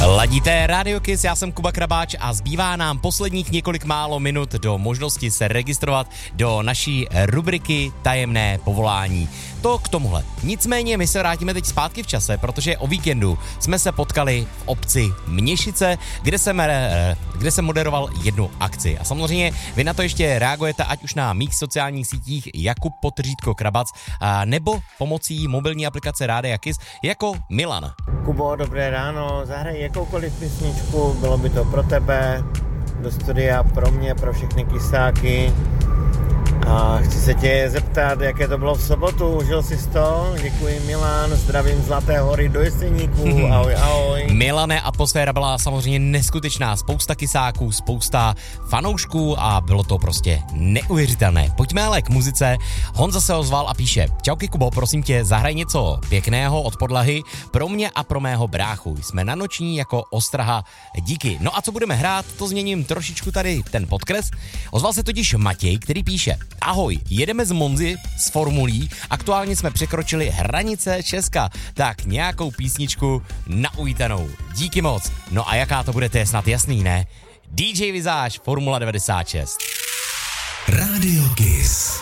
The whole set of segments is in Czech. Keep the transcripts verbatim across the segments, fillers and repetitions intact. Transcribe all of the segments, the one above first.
Ladíte Radio Kiss, já jsem Kuba Krabáč a zbývá nám posledních několik málo minut do možnosti se registrovat do naší rubriky Tajemné povolání. To k tomuhle. Nicméně my se vrátíme teď zpátky v čase, protože o víkendu jsme se potkali v obci Měšice, kde jsem, kde jsem moderoval jednu akci. A samozřejmě vy na to ještě reagujete, ať už na mých sociálních sítích Jakub Potržítko Krabac, nebo pomocí mobilní aplikace Rádia Kiss jako Milan. Kubo, dobré ráno, zahraj jakoukoliv písničku, bylo by to pro tebe, do studia, pro mě, pro všechny kysáky. A chci se tě zeptat, jaké to bylo v sobotu, užil jsi to? Děkuji Milan, zdravím Zlaté hory do Jeseníků, ahoj, ahoj. Milane, atmosféra byla samozřejmě neskutečná, spousta kysáků, spousta fanoušků a bylo to prostě neuvěřitelné. Pojďme ale k muzice. Honza se ozval a píše: Čauky Kubo, prosím tě, zahraj něco pěkného od podlahy pro mě a pro mého bráchu. Jsme na noční jako ostraha, díky. No a co budeme hrát, to změním trošičku tady ten podkres. Ozval se totiž Matěj, který píše: Ahoj, jedeme z Monzy s formulí, aktuálně jsme překročili hranice Česka, tak nějakou písničku na uvítanou. Díky moc. No a jaká to bude, to je snad jasný, ne? D J Vizáž, Formula devadesát šest. Radio Kiss.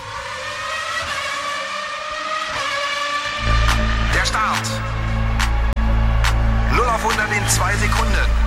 Der Start. null auf hundert in zwei Sekunden.